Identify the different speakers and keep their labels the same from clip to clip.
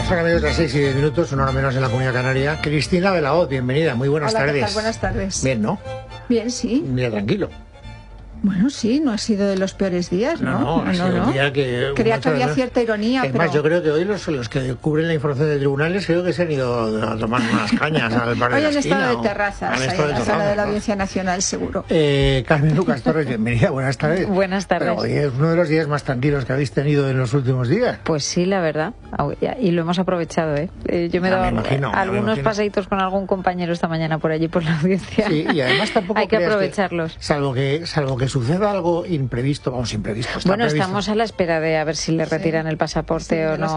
Speaker 1: Son amigos de las 6 y 10 minutos, una hora menos en la Comunidad Canaria. Cristina de la Hoz, bienvenida, muy buenas
Speaker 2: Hola,
Speaker 1: tardes.
Speaker 2: ¿qué tal? Buenas tardes.
Speaker 1: Bien, ¿no?
Speaker 2: Bien, sí.
Speaker 1: Mira, tranquilo.
Speaker 2: Bueno, sí, no ha sido de los peores días, ¿no?
Speaker 1: Ha sido un día que...
Speaker 2: Creía que había cierta ironía,
Speaker 1: es más, yo creo que hoy los que cubren la información de tribunales creo que se han ido a tomar unas cañas al bar de la esquina.
Speaker 2: Hoy han estado de terrazas, ahí en la sala de la Audiencia Nacional, seguro.
Speaker 1: Carmen Lucas Torres, bienvenida, buenas tardes.
Speaker 3: Buenas tardes.
Speaker 1: Pero hoy es uno de los días más tranquilos que habéis tenido en los últimos días.
Speaker 3: Pues sí, la verdad. Y lo hemos aprovechado, ¿eh? Yo me he dado algunos paseitos con algún compañero esta mañana por allí, por la audiencia.
Speaker 1: Sí, y además tampoco
Speaker 3: hay que aprovecharlos.
Speaker 1: Salvo que suceda algo imprevisto, vamos, imprevisto.
Speaker 3: Bueno,
Speaker 1: previsto.
Speaker 3: Estamos a la espera de a ver si le retiran el pasaporte o no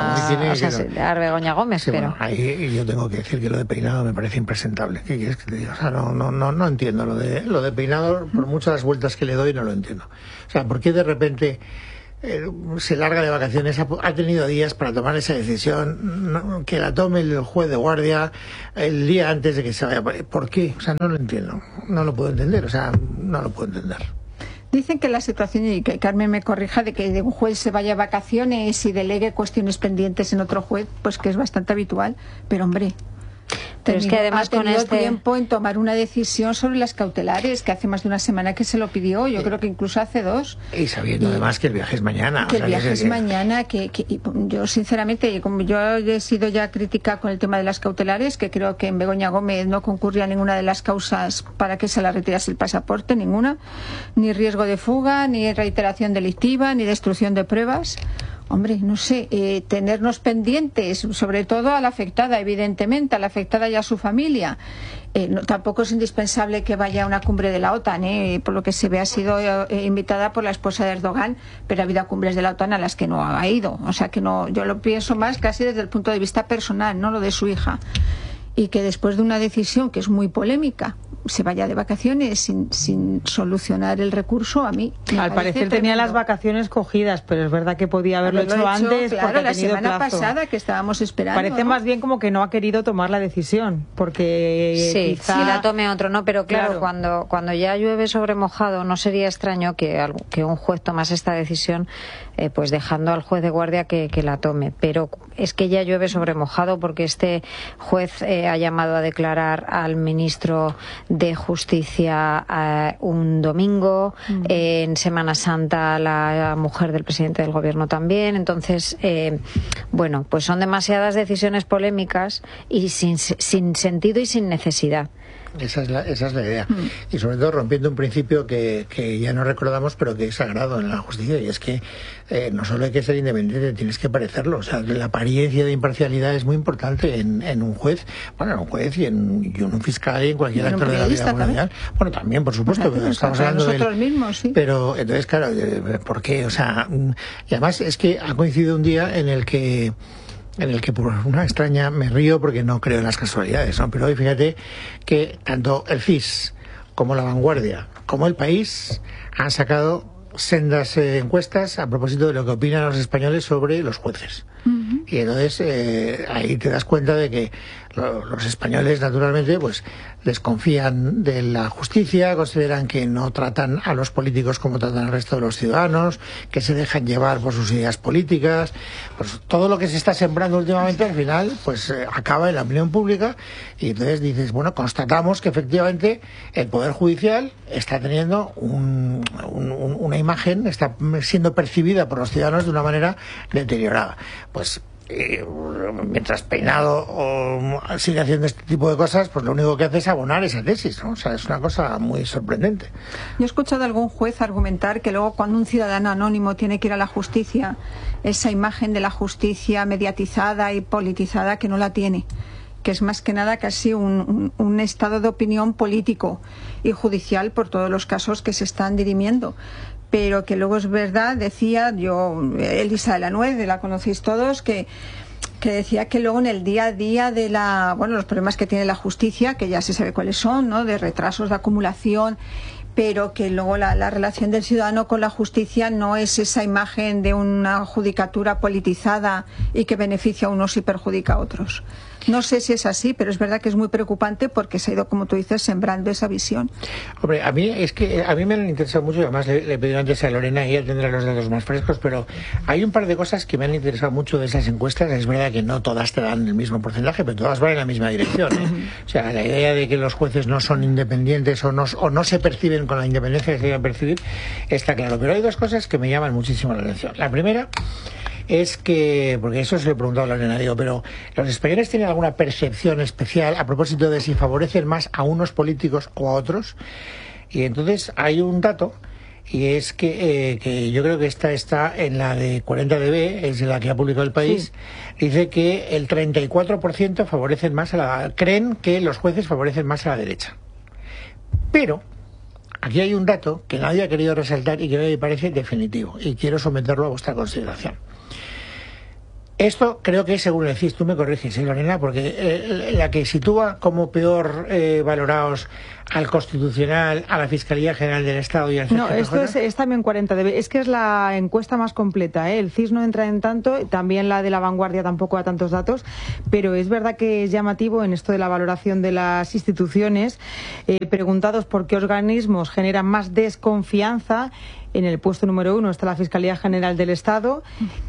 Speaker 3: a Begoña Gómez.
Speaker 1: Sí,
Speaker 3: pero...
Speaker 1: bueno, ahí yo tengo que decir que lo de peinado me parece impresentable. ¿Qué quieres que te diga? O sea, no entiendo lo de peinado, por muchas vueltas que le doy no lo entiendo. O sea, ¿por qué de repente se larga de vacaciones? Ha tenido días para tomar esa decisión, que la tome el juez de guardia el día antes de que se vaya. ¿Por qué? O sea, no lo entiendo, no lo puedo entender, no lo puedo entender.
Speaker 2: Dicen que la situación, y que Carmen me corrija, de que un juez se vaya a vacaciones y delegue cuestiones pendientes en otro juez, pues que es bastante habitual, pero hombre...
Speaker 3: Pero es que además
Speaker 2: ha tenido tiempo en tomar una decisión sobre las cautelares, que hace más de una semana que se lo pidió, yo creo que incluso hace 2.
Speaker 1: Y sabiendo además que el viaje es mañana.
Speaker 2: Que el viaje es mañana, que yo sinceramente, como yo he sido ya crítica con el tema de las cautelares, que creo que en Begoña Gómez no concurría ninguna de las causas para que se la retirase el pasaporte, ninguna, ni riesgo de fuga, ni reiteración delictiva, ni destrucción de pruebas. Hombre, no sé, tenernos pendientes, sobre todo a la afectada, evidentemente, a la afectada y a su familia. Tampoco es indispensable que vaya a una cumbre de la OTAN, por lo que se ve ha sido invitada por la esposa de Erdogan, pero ha habido cumbres de la OTAN a las que no ha ido. O sea que no, yo lo pienso más casi desde el punto de vista personal, no lo de su hija. Y que después de una decisión que es muy polémica, se vaya de vacaciones sin solucionar el recurso, a mí me
Speaker 4: al parecer
Speaker 2: tremendo.
Speaker 4: Tenía las vacaciones cogidas, pero es verdad que podía haberlo hecho antes,
Speaker 2: claro,
Speaker 4: porque ha
Speaker 2: la
Speaker 4: tenido
Speaker 2: semana
Speaker 4: plazo.
Speaker 2: pasada que estábamos esperando.
Speaker 4: Parece más bien como que no ha querido tomar la decisión, porque
Speaker 3: sí,
Speaker 4: quizá...
Speaker 3: si la tome otro no, pero claro. Cuando ya llueve sobre mojado, no sería extraño que un juez tomase esta decisión, pues dejando al juez de guardia que la tome, pero es que ya llueve sobre mojado, porque este juez ha llamado a declarar al ministro de Justicia un domingo, en Semana Santa la mujer del presidente del gobierno también. Entonces, bueno, pues son demasiadas decisiones polémicas y sin sentido y sin necesidad.
Speaker 1: Esa es la idea. Y sobre todo rompiendo un principio que ya no recordamos, pero que es sagrado en la justicia, y es que no solo hay que ser independiente, tienes que parecerlo. O sea, la apariencia de imparcialidad es muy importante en un juez, bueno, en un juez y en un fiscal y en cualquier actor de la vida mundial. Bueno, también, por supuesto, pero estamos hablando de nosotros
Speaker 2: mismos, sí.
Speaker 1: Pero entonces, claro, ¿por qué? O sea, y además es que ha coincidido un día en el que por una extraña me río porque no creo en las casualidades, ¿no? Pero hoy fíjate que tanto el CIS como La Vanguardia como El País han sacado sendas encuestas a propósito de lo que opinan los españoles sobre los jueces. Y entonces ahí te das cuenta de que los españoles, naturalmente, pues desconfían de la justicia, consideran que no tratan a los políticos como tratan al resto de los ciudadanos, que se dejan llevar por sus ideas políticas. Pues todo lo que se está sembrando últimamente, al final, pues acaba en la opinión pública, y entonces dices, bueno, constatamos que efectivamente el Poder Judicial está teniendo una imagen, está siendo percibida por los ciudadanos de una manera deteriorada. Pues mientras Peinado sigue haciendo este tipo de cosas, pues lo único que hace es abonar esa tesis, ¿no? O sea, es una cosa muy sorprendente.
Speaker 2: Yo he escuchado a algún juez argumentar que luego, cuando un ciudadano anónimo tiene que ir a la justicia, esa imagen de la justicia mediatizada y politizada, que no la tiene, que es más que nada casi un estado de opinión político y judicial por todos los casos que se están dirimiendo. Pero que luego es verdad, decía yo, Elisa de la Nuez, la conocéis todos, que decía que luego en el día a día de los problemas que tiene la justicia, que ya se sabe cuáles son, ¿no?, de retrasos, de acumulación, pero que luego la relación del ciudadano con la justicia no es esa imagen de una judicatura politizada y que beneficia a unos y perjudica a otros. No sé si es así, pero es verdad que es muy preocupante porque se ha ido, como tú dices, sembrando esa visión.
Speaker 1: Hombre, a mí me han interesado mucho, además le pedí antes a Lorena y ella tendrá los datos más frescos, pero hay un par de cosas que me han interesado mucho de esas encuestas. Es verdad que no todas te dan el mismo porcentaje, pero todas van en la misma dirección, ¿eh? O sea, la idea de que los jueces no son independientes o no se perciben con la independencia que se deben percibir está claro. Pero hay dos cosas que me llaman muchísimo la atención. La primera es que, porque eso se lo he preguntado a Lorena, digo, pero ¿los españoles tienen alguna percepción especial a propósito de si favorecen más a unos políticos o a otros? Y entonces hay un dato, y es que yo creo que esta está en la de 40DB, es la que ha publicado El País, sí. Dice que el 34% favorecen más creen que los jueces favorecen más a la derecha. Pero aquí hay un dato que nadie ha querido resaltar y que me parece definitivo, y quiero someterlo a vuestra consideración. Esto creo que es, según decís, tú me corriges, Lorena, porque la que sitúa como peor valorados al Constitucional, a la Fiscalía General del Estado y al CGPJ.
Speaker 4: No, esto es también 40DB. Es que es la encuesta más completa, ¿eh? El CIS no entra en tanto, también la de La Vanguardia tampoco da tantos datos, pero es verdad que es llamativo en esto de la valoración de las instituciones, preguntados por qué organismos generan más desconfianza. En el puesto número 1 está la Fiscalía General del Estado,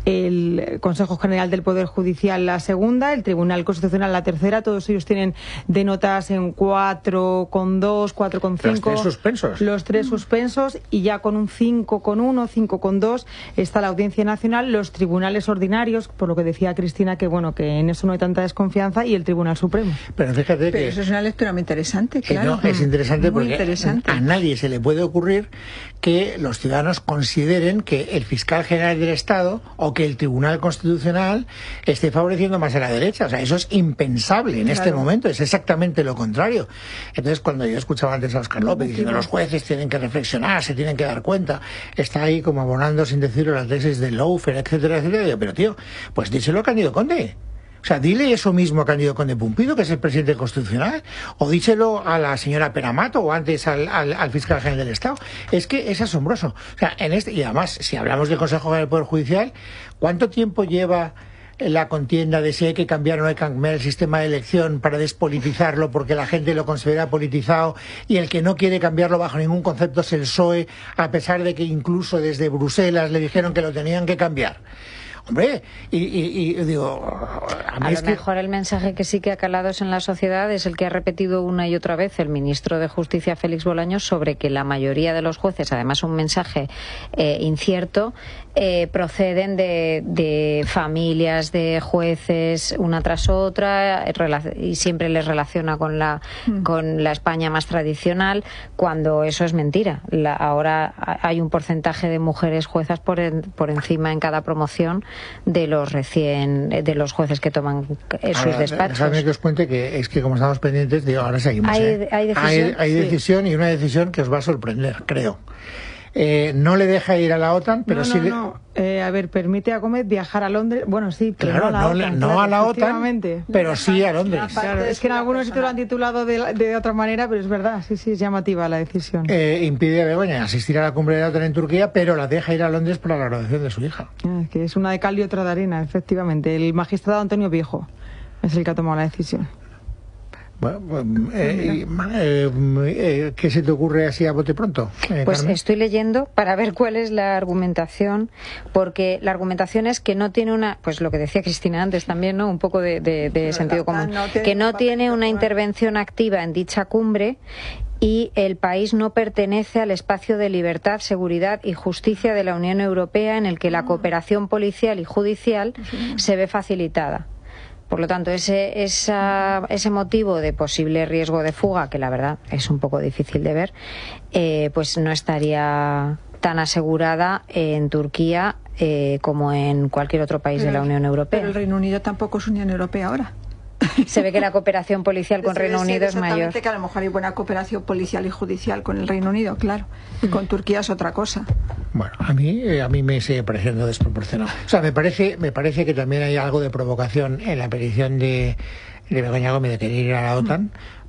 Speaker 4: el Consejo General del Poder Judicial la segunda, el Tribunal Constitucional la tercera. Todos ellos tienen de notas en 4,2, 4,5.
Speaker 1: Los tres suspensos.
Speaker 4: Los tres suspensos, y ya con un 5,1, 5,2 está la Audiencia Nacional, los tribunales ordinarios, por lo que decía Cristina, que bueno, que en eso no hay tanta desconfianza, y el Tribunal Supremo.
Speaker 1: Pero fíjate que
Speaker 2: eso es una lectura muy interesante, claro.
Speaker 1: No, es interesante
Speaker 2: muy
Speaker 1: porque
Speaker 2: interesante.
Speaker 1: A nadie se le puede ocurrir que los ciudadanos consideren que el fiscal general del Estado o que el Tribunal Constitucional esté favoreciendo más a la derecha. O sea, eso es impensable en este momento, es exactamente lo contrario. Entonces, cuando yo escuchaba antes a Óscar López diciendo los jueces tienen que reflexionar, se tienen que dar cuenta, está ahí como abonando sin decirlo la tesis de Lawfare, etcétera, etcétera. Digo, pero tío, pues díselo a Cándido Conde. O sea, dile eso mismo a Cándido Conde Pumpido, que es el presidente constitucional, o díselo a la señora Peramato o antes al fiscal general del Estado. Es que es asombroso. O sea, y además, si hablamos del Consejo General del Poder Judicial, ¿cuánto tiempo lleva la contienda de si hay que cambiar o no hay que cambiar el sistema de elección para despolitizarlo porque la gente lo considera politizado, y el que no quiere cambiarlo bajo ningún concepto es el PSOE, a pesar de que incluso desde Bruselas le dijeron que lo tenían que cambiar? Hombre, y digo,
Speaker 3: a lo mejor el mensaje que sí que ha calado en la sociedad es el que ha repetido una y otra vez el ministro de Justicia, Félix Bolaños, sobre que la mayoría de los jueces, además un mensaje incierto, proceden de familias de jueces una tras otra, y siempre les relaciona con la España más tradicional, cuando eso es mentira. Ahora hay un porcentaje de mujeres juezas por encima en cada promoción de los jueces que toman sus despachos.
Speaker 1: Déjame que os cuente que es que como estamos pendientes, digo, ahora seguimos.
Speaker 3: Hay decisión,
Speaker 1: hay decisión, y una decisión que os va a sorprender, creo. No le deja ir a la OTAN, pero
Speaker 4: a ver, permite a Gómez viajar a Londres. Bueno, sí, pero
Speaker 1: claro,
Speaker 4: no a la
Speaker 1: OTAN, pero sí a Londres.
Speaker 4: Claro, es que en algunos sitios lo han titulado de otra manera, pero es verdad, sí, es llamativa la decisión.
Speaker 1: Impide a Begoña asistir a la cumbre de la OTAN en Turquía, pero la deja ir a Londres para la graduación de su hija.
Speaker 4: Que es una de cal y otra de arena, efectivamente. El magistrado Antonio Viejo es el que ha tomado la decisión.
Speaker 1: Bueno, ¿qué se te ocurre así a bote pronto?
Speaker 3: Pues
Speaker 1: Carmen.
Speaker 3: Estoy leyendo para ver cuál es la argumentación, porque la argumentación es que no tiene pues lo que decía Cristina antes también, ¿no? Un poco de sentido común, que no tiene una intervención activa en dicha cumbre, y el país no pertenece al espacio de libertad, seguridad y justicia de la Unión Europea, en el que la cooperación policial y judicial se ve facilitada. Por lo tanto, ese motivo de posible riesgo de fuga, que la verdad es un poco difícil de ver, pues no estaría tan asegurada en Turquía como en cualquier otro país de la Unión Europea.
Speaker 2: Pero el Reino Unido tampoco es Unión Europea ahora.
Speaker 3: Se ve que la cooperación policial con Reino Unido es mayor.
Speaker 2: Que a lo mejor hay buena cooperación policial y judicial con el Reino Unido, claro. Y con Turquía es otra cosa.
Speaker 1: Bueno, a mí me sigue pareciendo desproporcionado. O sea, me parece que también hay algo de provocación en la petición de Begoña Gómez de querer ir a la OTAN,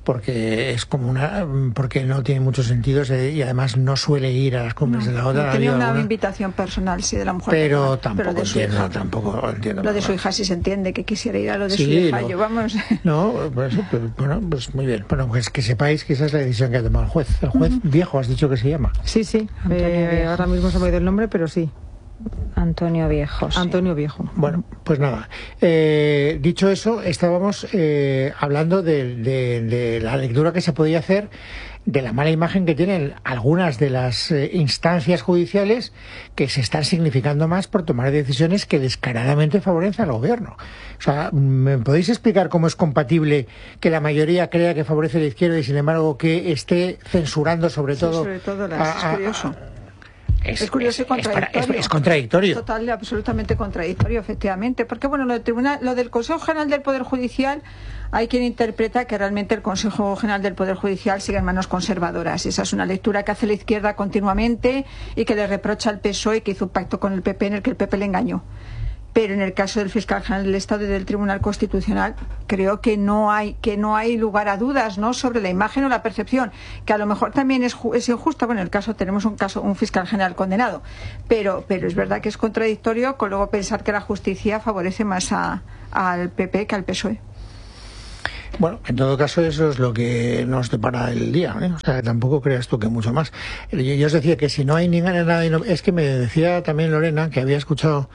Speaker 1: porque es como porque no tiene muchos sentidos y además no suele ir a las cumbres de la OTAN.
Speaker 2: Tenía una invitación personal, sí, de la mujer.
Speaker 1: Pero tampoco entiendo.
Speaker 2: Lo de su hija sí se entiende, que quisiera ir a lo de su hija. Vamos.
Speaker 1: No, bueno, pues muy bien. Bueno, pues que sepáis que esa es la decisión que ha tomado el juez. El juez Viejo, has dicho que se llama.
Speaker 4: Sí. Ahora mismo se me ha ido el nombre, pero sí.
Speaker 3: Antonio Viejo. Sí.
Speaker 4: Antonio Viejo.
Speaker 1: Bueno, pues nada. Dicho eso, estábamos hablando de la lectura que se podía hacer de la mala imagen que tienen algunas de las instancias judiciales que se están significando más por tomar decisiones que descaradamente favorecen al gobierno. O sea, ¿me podéis explicar cómo es compatible que la mayoría crea que favorece a la izquierda y sin embargo que esté censurando sobre todo
Speaker 2: es curioso. Es curioso y contradictorio.
Speaker 1: Es contradictorio.
Speaker 2: Total, absolutamente contradictorio, efectivamente. Porque, bueno, lo del Consejo General del Poder Judicial, hay quien interpreta que realmente el Consejo General del Poder Judicial sigue en manos conservadoras. Esa es una lectura que hace la izquierda continuamente y que le reprocha al PSOE que hizo un pacto con el PP en el que el PP le engañó. Pero en el caso del fiscal general del Estado y del Tribunal Constitucional, creo que no hay lugar a dudas, ¿no?, sobre la imagen o la percepción, que a lo mejor también es injusta. Bueno, en el caso tenemos un fiscal general condenado, pero es verdad que es contradictorio con luego pensar que la justicia favorece más al PP que al PSOE.
Speaker 1: Bueno, en todo caso eso es lo que nos depara el día, ¿eh? O sea, tampoco creas tú que mucho más. Yo os decía que si no hay nada, es que me decía también Lorena que había escuchado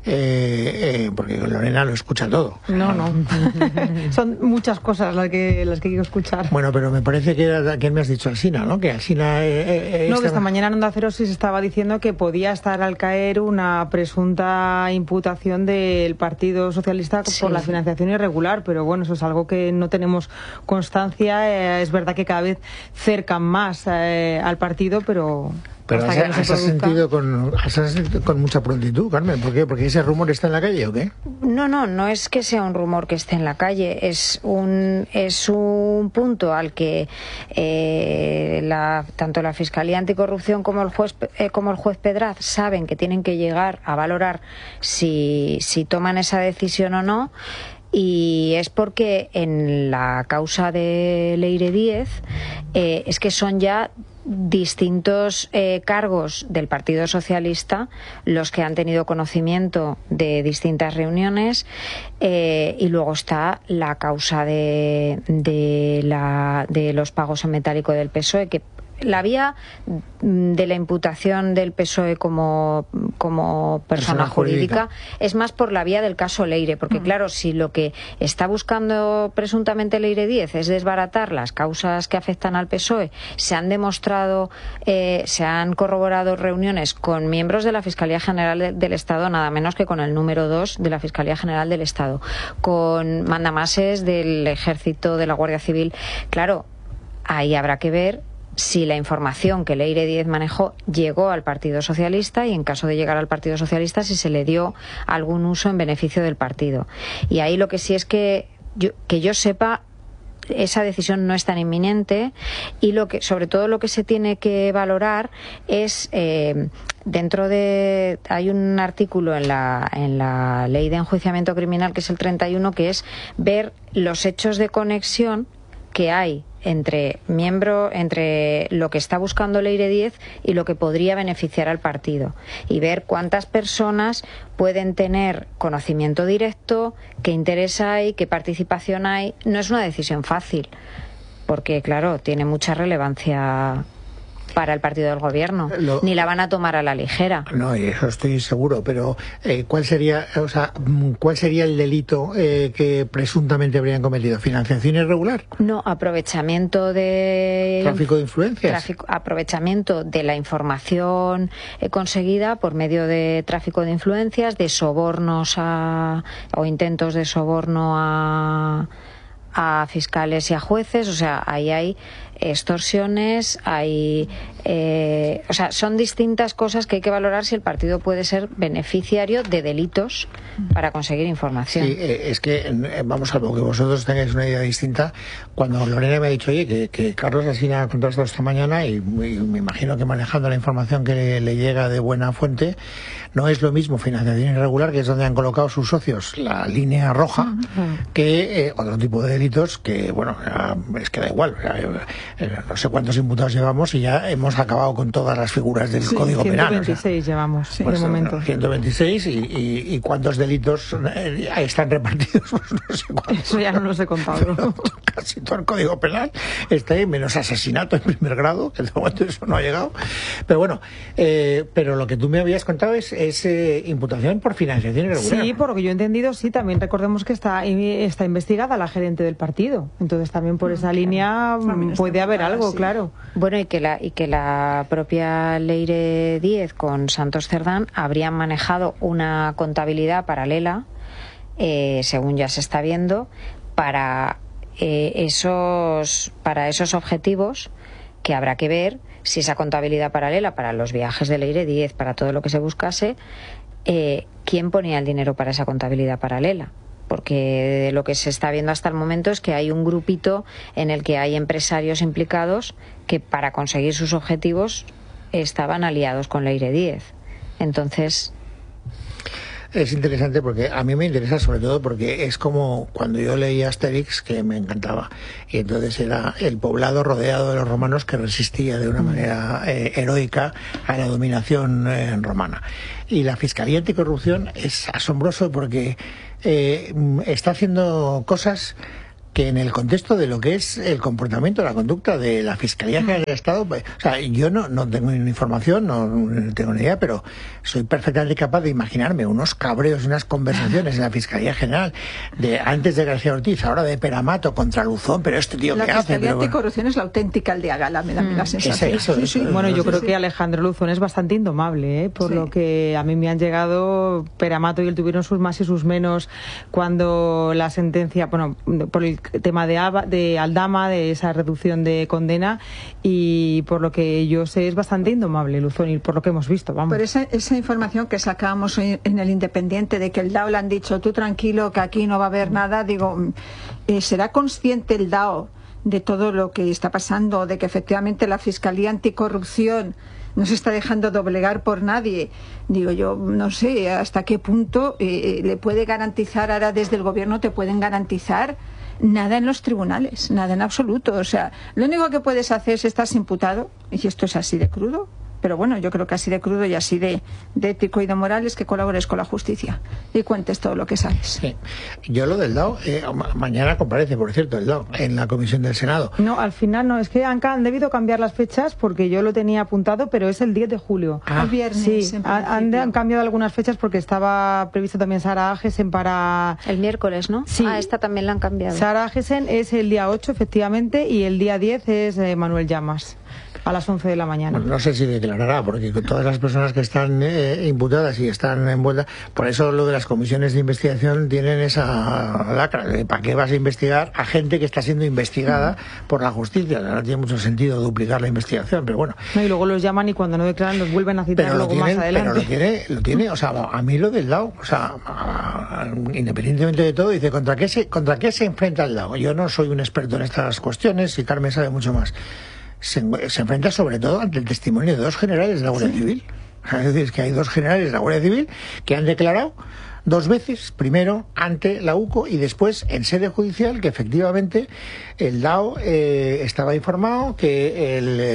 Speaker 1: porque Lorena lo escucha todo.
Speaker 4: No. Son muchas cosas las que quiero escuchar.
Speaker 1: Bueno, pero me parece que era ¿quién me has dicho? Alsina, ¿no? Que Alsina
Speaker 4: que esta mañana en Onda Cero sí se estaba diciendo que podía estar al caer una presunta imputación del Partido Socialista por la financiación irregular, pero bueno, eso es algo que no tenemos constancia. Es verdad que cada vez cercan más al partido, pero
Speaker 1: has sentido con mucha prontitud, Carmen. ¿Por qué? ¿Porque ese rumor está en la calle o qué?
Speaker 3: No es que sea un rumor que esté en la calle, es un punto al que tanto la Fiscalía Anticorrupción como el juez Pedraz saben que tienen que llegar a valorar si toman esa decisión o no. Y es porque en la causa de Leire Díez es que son ya distintos cargos del Partido Socialista los que han tenido conocimiento de distintas reuniones, y luego está la causa de los pagos en metálico del PSOE, que la vía de la imputación del PSOE como persona jurídica es más por la vía del caso Leire, porque claro, si lo que está buscando presuntamente Leire Díez es desbaratar las causas que afectan al PSOE, se han demostrado, se han corroborado reuniones con miembros de la Fiscalía General del Estado, nada menos que con el número 2 de la Fiscalía General del Estado, con mandamases del Ejército, de la Guardia Civil. Claro, ahí habrá que ver si la información que Leire Díez manejó llegó al Partido Socialista, y en caso de llegar al Partido Socialista si se le dio algún uso en beneficio del partido. Y ahí lo que sí es que yo sepa, esa decisión no es tan inminente, y sobre todo lo que se tiene que valorar es hay un artículo en la Ley de Enjuiciamiento Criminal, que es el 31, que es ver los hechos de conexión que hay entre lo que está buscando Leire Díez y lo que podría beneficiar al partido, y ver cuántas personas pueden tener conocimiento directo, qué interés hay, qué participación hay. No es una decisión fácil, porque claro, tiene mucha relevancia para el partido del gobierno, ni la van a tomar a la ligera.
Speaker 1: No, y eso estoy seguro, pero ¿cuál sería el delito que presuntamente habrían cometido? ¿Financiación irregular?
Speaker 3: No, aprovechamiento de...
Speaker 1: ¿Tráfico de influencias?
Speaker 3: Aprovechamiento de la información conseguida por medio de tráfico de influencias, de sobornos o intentos de soborno a fiscales y a jueces. O sea, ahí hay extorsiones, son distintas cosas que hay que valorar si el partido puede ser beneficiario de delitos para conseguir información.
Speaker 1: Sí, es que vamos a lo que vosotros tengáis una idea distinta. Cuando Lorena me ha dicho, oye, que Carlos Alsina ha contado esta mañana, y me imagino que manejando la información que le llega de buena fuente, no es lo mismo financiación irregular, que es donde han colocado sus socios la línea roja, que otro tipo de delitos que, bueno, es que da igual. No sé cuántos imputados llevamos y ya hemos acabado con todas las figuras del Código Penal.
Speaker 4: 126 llevamos, de momento.
Speaker 1: 126 y cuántos delitos están repartidos, pues no sé cuántos.
Speaker 4: Eso ya no los he contado.
Speaker 1: Casi todo el Código Penal está ahí, menos asesinato en primer grado, que de momento eso no ha llegado. Pero bueno, pero lo que tú me habías contado es imputación por financiación irregular.
Speaker 4: Sí, por lo que yo he entendido, sí. También recordemos que está investigada la gerente del partido. Entonces también por esa línea puede haber algo, claro.
Speaker 3: Bueno, y que la propia Leire Díez con Santos Cerdán habrían manejado una contabilidad paralela, según ya se está viendo, para esos objetivos, que habrá que ver si esa contabilidad paralela para los viajes de Leire Díez, para todo lo que se buscase, ¿quién ponía el dinero para esa contabilidad paralela? Porque de lo que se está viendo hasta el momento es que hay un grupito en el que hay empresarios implicados que para conseguir sus objetivos estaban aliados con Leire Díez. Entonces...
Speaker 1: Es interesante porque a mí me interesa sobre todo porque es como cuando yo leía Asterix, que me encantaba, y entonces era el poblado rodeado de los romanos que resistía de una manera heroica a la dominación romana. Y la Fiscalía Anticorrupción es asombroso porque está haciendo cosas que en el contexto de lo que es el comportamiento, la conducta de la Fiscalía General del Estado, o sea, yo no tengo ni información, no tengo ni idea, pero soy perfectamente capaz de imaginarme unos cabreos, unas conversaciones en la Fiscalía General de antes de García Ortiz, ahora de Peramato contra Luzón, pero este tío ¿qué hace?
Speaker 2: La Fiscalía Anticorrupción es la auténtica aldea gala, me da la sensación.
Speaker 1: Eso.
Speaker 4: Bueno, yo creo que Alejandro Luzón es bastante indomable, por lo que a mí me han llegado. Peramato y él tuvieron sus más y sus menos cuando la sentencia, bueno, por el tema de Aldama, de esa reducción de condena, y por lo que yo sé es bastante indomable Luzón, y por lo que hemos visto, vamos.
Speaker 2: Pero esa información que sacábamos hoy en el Independiente de que el DAO le han dicho tú tranquilo que aquí no va a haber nada, digo, ¿será consciente el DAO de todo lo que está pasando, de que efectivamente la Fiscalía Anticorrupción no se está dejando doblegar por nadie? Digo, yo no sé hasta qué punto le puede garantizar, ahora desde el gobierno te pueden garantizar nada en los tribunales, nada en absoluto. O sea, lo único que puedes hacer es estás imputado, y esto es así de crudo, pero bueno, yo creo que así de crudo y así de ético y de moral es que colabores con la justicia y cuentes todo lo que sabes.
Speaker 1: Sí. Yo lo del DAO, mañana comparece, por cierto, el DAO en la comisión del Senado.
Speaker 4: No, al final no, es que han debido cambiar las fechas porque yo lo tenía apuntado, pero es el 10 de julio.
Speaker 2: El viernes.
Speaker 4: Sí, han cambiado algunas fechas porque estaba previsto también Sara Agesen para...
Speaker 3: El miércoles, ¿no?
Speaker 4: Sí.
Speaker 3: Esta también la han cambiado.
Speaker 4: Sara Agesen es el día 8, efectivamente, y el día 10 es Manuel Llamas, a las 11 de la mañana.
Speaker 1: Bueno, no sé si declarará, porque todas las personas que están imputadas y están envueltas, por eso lo de las comisiones de investigación tienen esa lacra. ¿Para qué vas a investigar a gente que está siendo investigada por la justicia? No tiene mucho sentido duplicar la investigación, pero bueno.
Speaker 4: No, y luego los llaman y cuando no declaran los vuelven a citar luego más adelante.
Speaker 1: Pero lo tiene, o sea, a mí lo del DAO, o sea, independientemente de todo, dice, ¿contra qué se enfrenta el DAO? Yo no soy un experto en estas cuestiones y Carmen sabe mucho más. Se enfrenta sobre todo ante el testimonio de dos generales de la Guardia Civil. Es decir, que hay dos generales de la Guardia Civil que han declarado dos veces, primero ante la UCO y después en sede judicial, que efectivamente el DAO estaba informado, que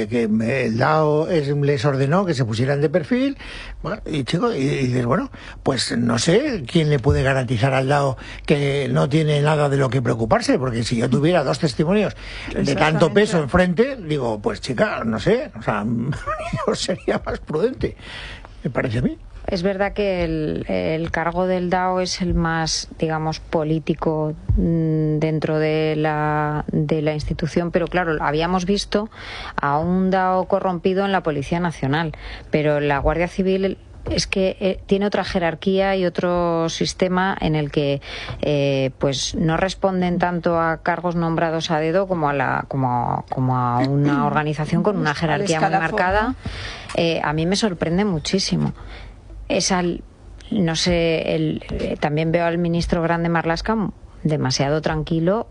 Speaker 1: el DAO les ordenó que se pusieran de perfil. Bueno, y dices, bueno, pues no sé quién le puede garantizar al DAO que no tiene nada de lo que preocuparse, porque si yo tuviera dos testimonios de tanto peso enfrente, digo, pues chica, no sé, o sea, yo sería más prudente, me parece a mí.
Speaker 3: Es verdad que el cargo del DAO es el más, digamos, político dentro de la institución, pero claro, habíamos visto a un DAO corrompido en la Policía Nacional, pero la Guardia Civil es que tiene otra jerarquía y otro sistema en el que pues no responden tanto a cargos nombrados a dedo como a una organización con una jerarquía muy marcada. A mí me sorprende muchísimo. No sé, también veo al ministro Grande Marlaska demasiado tranquilo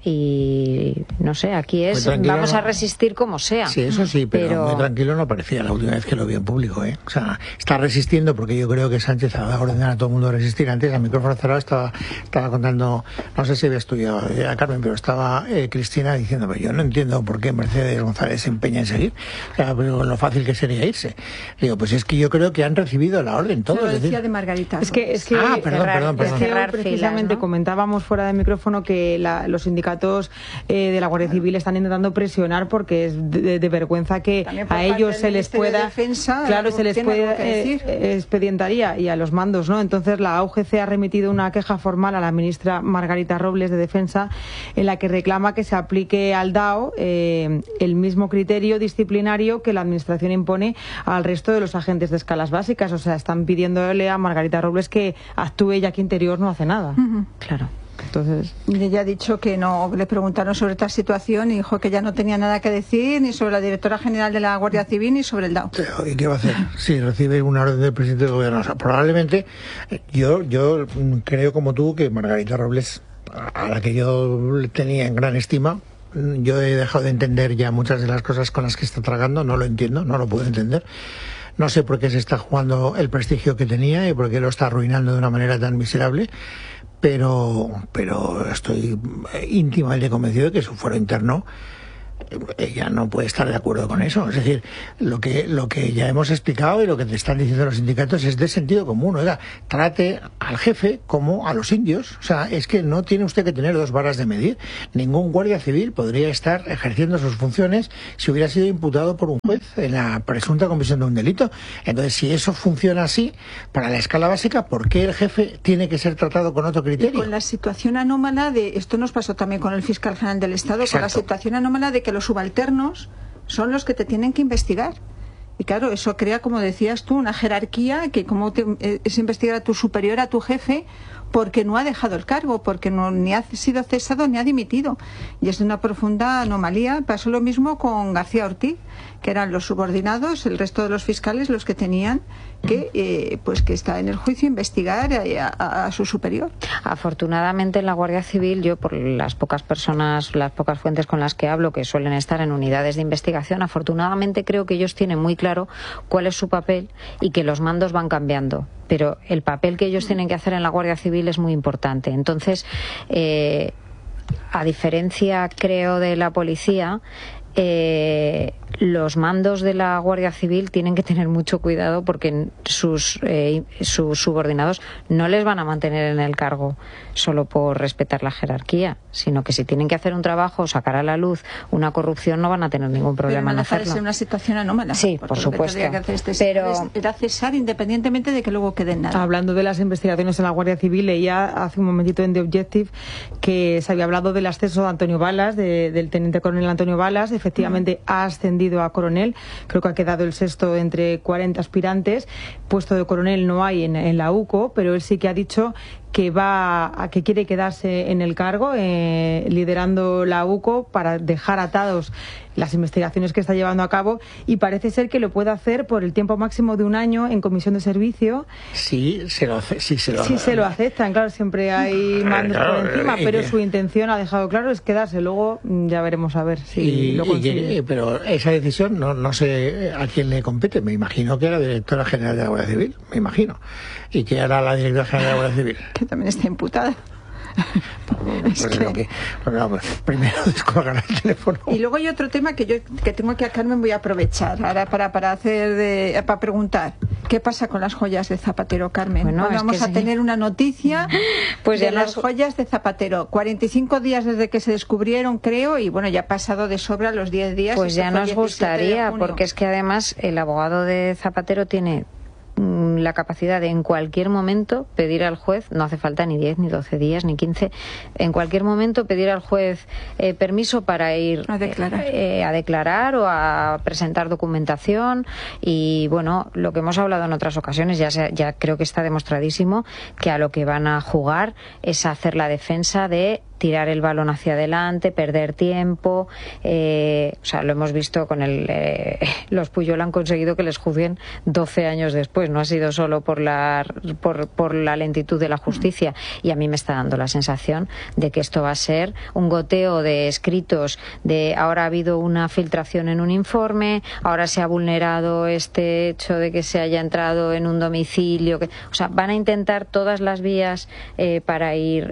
Speaker 3: y no sé, aquí es vamos a resistir como sea.
Speaker 1: Sí, eso sí, pero muy tranquilo no parecía la última vez que lo vi en público, O sea, está resistiendo porque yo creo que Sánchez ha ordenado a todo el mundo a resistir. Antes, a micrófono cerrado, estaba contando, no sé si había estudiado a Carmen, pero estaba Cristina diciendo, pero yo no entiendo por qué Mercedes González se empeña en seguir, o sea, pero lo fácil que sería irse. Digo, pues es que yo creo que han recibido la orden todos.
Speaker 2: Lo decía de Margarita.
Speaker 4: Es que
Speaker 1: perdón.
Speaker 4: Precisamente, ¿no? Comentábamos fuera de micrófono que los sindicatos de la Guardia Civil están intentando presionar porque es de vergüenza que a ellos se les pueda, se les puede expedientaría y a los mandos, ¿no? Entonces la UGC ha remitido una queja formal a la ministra Margarita Robles de Defensa en la que reclama que se aplique al DAO el mismo criterio disciplinario que la administración impone al resto de los agentes de escalas básicas. O sea, están pidiéndole a Margarita Robles que actúe, ya que Interior no hace nada.
Speaker 3: Claro.
Speaker 4: Entonces,
Speaker 2: ella ha dicho que no, le preguntaron sobre esta situación y dijo que ya no tenía nada que decir ni sobre la directora general de la Guardia Civil ni sobre el DAO.
Speaker 1: ¿Y qué va a hacer? Si recibe una orden del presidente del gobierno. O sea, probablemente, yo creo como tú que Margarita Robles, a la que yo tenía en gran estima, yo he dejado de entender ya muchas de las cosas con las que está tragando, no lo entiendo, no lo puedo entender. No sé por qué se está jugando el prestigio que tenía y por qué lo está arruinando de una manera tan miserable, pero estoy íntimamente convencido de que su fuero interno ella no puede estar de acuerdo con eso. Es decir, lo que ya hemos explicado y lo que te están diciendo los sindicatos es de sentido común. Oiga, trate al jefe como a los indios. O sea, es que no tiene usted que tener dos varas de medir. Ningún guardia civil podría estar ejerciendo sus funciones si hubiera sido imputado por un juez en la presunta comisión de un delito. Entonces, si eso funciona así, para la escala básica, ¿por qué el jefe tiene que ser tratado con otro criterio?
Speaker 2: Y con la situación anómala de, esto nos pasó también con el fiscal general del Estado,
Speaker 1: Exacto.
Speaker 2: Con la situación anómala de que los subalternos son los que te tienen que investigar. Y claro, eso crea, como decías tú, una jerarquía que es investigar a tu superior, a tu jefe, porque no ha dejado el cargo, porque ni ha sido cesado ni ha dimitido. Y es una profunda anomalía. Pasó lo mismo con García Ortiz, que eran los subordinados, el resto de los fiscales los que tenían que está en el juicio investigar a su superior.
Speaker 3: Afortunadamente en la Guardia Civil, yo por las pocas fuentes con las que hablo, que suelen estar en unidades de investigación, afortunadamente creo que ellos tienen muy claro cuál es su papel y que los mandos van cambiando. Pero el papel que ellos tienen que hacer en la Guardia Civil es muy importante. Entonces, a diferencia, creo, de la policía, los mandos de la Guardia Civil tienen que tener mucho cuidado porque sus subordinados no les van a mantener en el cargo solo por respetar la jerarquía, sino que si tienen que hacer un trabajo o sacar a la luz una corrupción no van a tener ningún problema en hacerlo.
Speaker 2: Pero no una situación anómala.
Speaker 3: Sí, por supuesto.
Speaker 2: Pero era cesar independientemente de que luego quede nada.
Speaker 4: Hablando de las investigaciones en la Guardia Civil, leía hace un momentito en The Objective que se había hablado del ascenso de Antonio Balas, del teniente coronel Antonio Balas. Efectivamente ha ascendido a coronel, creo que ha quedado el sexto entre 40 aspirantes. Puesto de coronel no hay en la UCO, pero él sí que ha dicho que quiere quedarse en el cargo, liderando la UCO para dejar atados las investigaciones que está llevando a cabo, y parece ser que lo puede hacer por el tiempo máximo de un año en comisión de servicio.
Speaker 1: Sí, se lo
Speaker 4: aceptan, claro, siempre hay mandos por encima, pero su intención, ha dejado claro, es quedarse. Luego ya veremos a ver si lo consigue.
Speaker 1: Pero esa decisión no sé a quién le compete. Me imagino que a la directora general de la Guardia Civil, me imagino. ¿Y qué hará la directora general de la Guardia Civil?
Speaker 2: Que también está imputada.
Speaker 1: Primero descolgar el teléfono.
Speaker 2: Y luego hay otro tema que tengo aquí a Carmen, voy a aprovechar ahora para preguntar ¿qué pasa con las joyas de Zapatero, Carmen?
Speaker 3: Bueno,
Speaker 2: vamos a tener una noticia
Speaker 3: pues
Speaker 2: de las joyas de Zapatero. 45 días desde que se descubrieron, creo, y bueno, ya ha pasado de sobra los 10 días.
Speaker 3: Pues ya nos gustaría, porque es que además el abogado de Zapatero tiene la capacidad de en cualquier momento pedir al juez, no hace falta ni 10, ni 12 días, ni 15, en cualquier momento pedir al juez permiso para ir a declarar o a presentar documentación. Y bueno, lo que hemos hablado en otras ocasiones, ya creo que está demostradísimo que a lo que van a jugar es a hacer la defensa de tirar el balón hacia adelante, perder tiempo. O sea, lo hemos visto con los Puyol han conseguido que les juzguen 12 años después. No ha sido solo por la lentitud de la justicia. Y a mí me está dando la sensación de que esto va a ser un goteo de escritos de ahora ha habido una filtración en un informe, ahora se ha vulnerado este hecho de que se haya entrado en un domicilio. O sea, van a intentar todas las vías para ir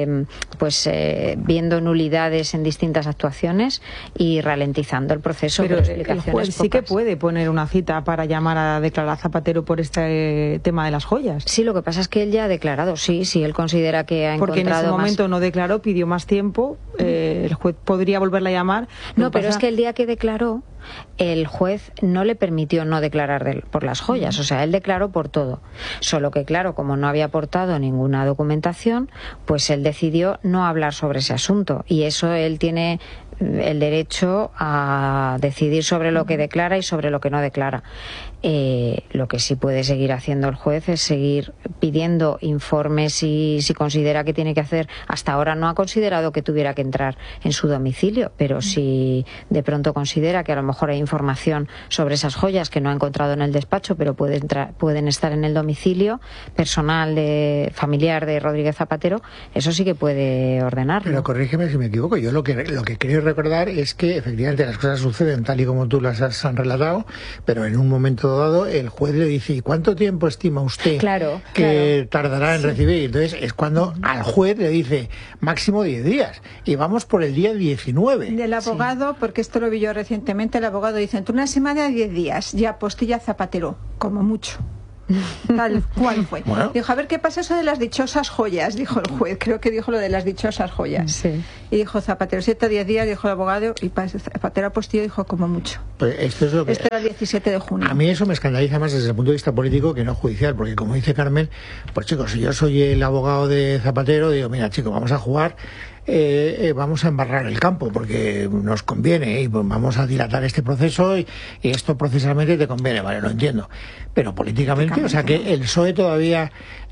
Speaker 3: viendo nulidades en distintas actuaciones y ralentizando el proceso.
Speaker 4: Pero el juez sí que puede poner una cita para llamar a declarar a Zapatero por este tema de las joyas.
Speaker 3: Sí, lo que pasa es que él ya ha declarado, sí, él considera que ha encontrado.
Speaker 4: Porque en ese momento no declaró, pidió más tiempo, el juez podría volverla a llamar.
Speaker 3: No, pero es que el día que declaró, el juez no le permitió no declarar por las joyas, o sea, él declaró por todo. Solo que, claro, como no había aportado ninguna documentación, pues él decidió no hablar sobre ese asunto. Y eso él tiene el derecho a decidir sobre lo que declara y sobre lo que no declara. Lo que sí puede seguir haciendo el juez es seguir pidiendo informes si considera que tiene que hacer. Hasta ahora no ha considerado que tuviera que entrar en su domicilio, pero si de pronto considera que a lo mejor hay información sobre esas joyas que no ha encontrado en el despacho, pero pueden estar en el domicilio personal familiar de Rodríguez Zapatero, eso sí que puede ordenarlo.
Speaker 1: Pero corrígeme si me equivoco, yo lo que creo recordar es que efectivamente las cosas suceden tal y como tú las has relatado, pero en un momento dado el juez le dice: ¿y cuánto tiempo estima usted que tardará en recibir? Entonces es cuando al juez le dice máximo 10 días y vamos por el día 19.
Speaker 2: Del abogado, porque esto lo vi yo recientemente, el abogado dice: entre una semana y 10 días, ya apostilla Zapatero, como mucho. Tal cual fue. Bueno. Dijo: a ver qué pasa eso de las dichosas joyas, dijo el juez, creo que dijo lo de las dichosas joyas. Sí. Y dijo Zapatero: 7 o 10 días, dijo el abogado, y Zapatero apostilló, dijo: como mucho.
Speaker 1: Pues esto
Speaker 2: era el 17 de junio.
Speaker 1: A mí eso me escandaliza más desde el punto de vista político que no judicial, porque como dice Carmen, pues chicos, si yo soy el abogado de Zapatero, digo: mira, chicos, vamos a jugar, vamos a embarrar el campo porque nos conviene y pues vamos a dilatar este proceso y esto procesalmente te conviene, vale, lo entiendo, pero políticamente, o sea, que el PSOE todavía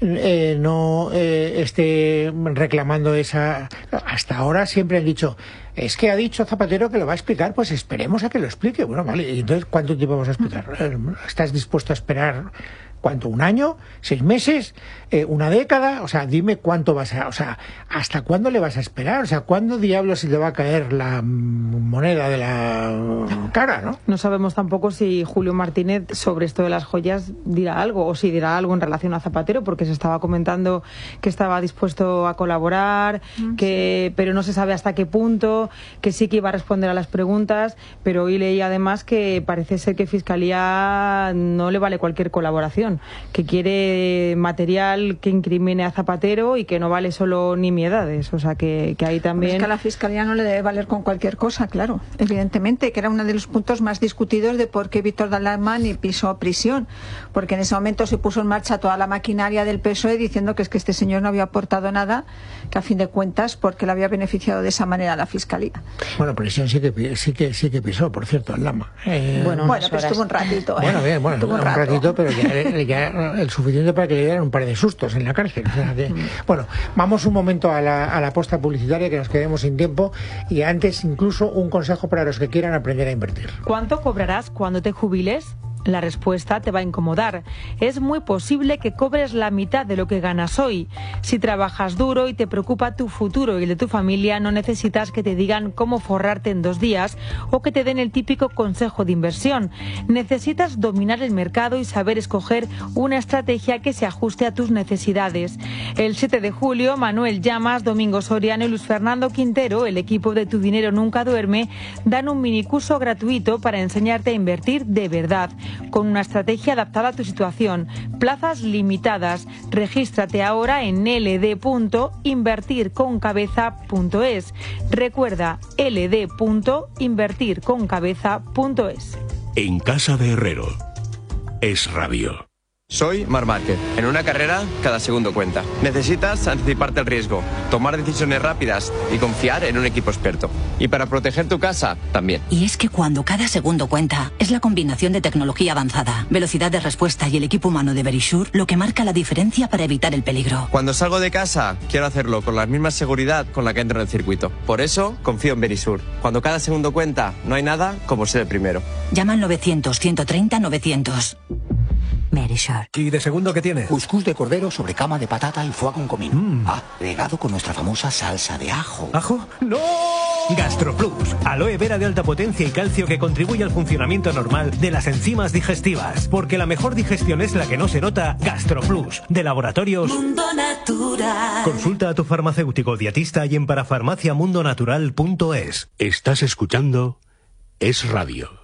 Speaker 1: no esté reclamando esa. Hasta ahora siempre han dicho: es que ha dicho Zapatero que lo va a explicar, pues esperemos a que lo explique. Bueno, vale, y entonces ¿cuánto tiempo vamos a explicar? ¿Estás dispuesto a esperar? ¿Cuánto? ¿Un año? ¿6 meses? ¿Una década? O sea, dime cuánto vas a... O sea, ¿hasta cuándo le vas a esperar? O sea, ¿cuándo diablos se le va a caer la moneda de la cara, no?
Speaker 4: No sabemos tampoco si Julio Martínez sobre esto de las joyas dirá algo, o si dirá algo en relación a Zapatero, porque se estaba comentando que estaba dispuesto a colaborar, pero no se sabe hasta qué punto, que sí que iba a responder a las preguntas, pero hoy leí además que parece ser que Fiscalía no le vale cualquier colaboración, que quiere material que incrimine a Zapatero y que no vale solo nimiedades, o sea que ahí también...
Speaker 2: Es que a la Fiscalía no le debe valer con cualquier cosa, claro, evidentemente, que era uno de los puntos más discutidos de por qué Víctor Dalmán pisó prisión, porque en ese momento se puso en marcha toda la maquinaria del PSOE diciendo que es que este señor no había aportado nada, que a fin de cuentas porque le había beneficiado de esa manera a la Fiscalía.
Speaker 1: Bueno, prisión sí que pisó, por cierto, el Lama.
Speaker 2: Bueno, pero estuvo un ratito.
Speaker 1: Bueno, bien, un ratito, pero ya el suficiente para que le dieran un par de sustos en la cárcel. O sea que, bueno, vamos un momento a la posta publicitaria, que nos quedemos sin tiempo, y antes incluso un consejo para los que quieran aprender a invertir.
Speaker 5: ¿Cuánto cobrarás cuando te jubiles? La respuesta te va a incomodar. Es muy posible que cobres la mitad de lo que ganas hoy. Si trabajas duro y te preocupa tu futuro y el de tu familia, no necesitas que te digan cómo forrarte en 2 días o que te den el típico consejo de inversión. Necesitas dominar el mercado y saber escoger una estrategia que se ajuste a tus necesidades. El 7 de julio, Manuel Llamas, Domingo Soriano y Luis Fernando Quintero, el equipo de Tu Dinero Nunca Duerme, dan un minicurso gratuito para enseñarte a invertir de verdad, con una estrategia adaptada a tu situación. Plazas limitadas. Regístrate ahora en ld.invertirconcabeza.es. Recuerda, ld.invertirconcabeza.es.
Speaker 6: En Casa de Herrero. Es Radio. Soy Marc Márquez. En una carrera, cada segundo cuenta. Necesitas anticiparte al riesgo, tomar decisiones rápidas y confiar en un equipo experto. Y para proteger tu casa, también.
Speaker 7: Y es que cuando cada segundo cuenta, es la combinación de tecnología avanzada, velocidad de respuesta y el equipo humano de Verisure lo que marca la diferencia para evitar el peligro.
Speaker 6: Cuando salgo de casa, quiero hacerlo con la misma seguridad con la que entro en el circuito. Por eso, confío en Verisure. Cuando cada segundo cuenta, no hay nada como ser el primero.
Speaker 7: Llama al 900-130-900. Verisure.
Speaker 8: ¿Y de segundo qué tiene?
Speaker 9: Cuscús de cordero sobre cama de patata y foie con comino. Regado con nuestra famosa salsa de ajo.
Speaker 8: ¿Ajo? ¡No! GastroPlus, aloe vera de alta potencia y calcio que contribuye al funcionamiento normal de las enzimas digestivas. Porque la mejor digestión es la que no se nota. GastroPlus, de Laboratorios
Speaker 10: Mundo Natural.
Speaker 8: Consulta a tu farmacéutico dietista y en parafarmaciamundonatural.es.
Speaker 11: Estás escuchando Es Radio.